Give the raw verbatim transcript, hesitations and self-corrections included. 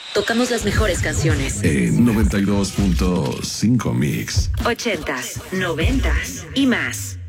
Tocamos las mejores canciones. En noventa y dos punto cinco Mix. Ochentas, noventas y más.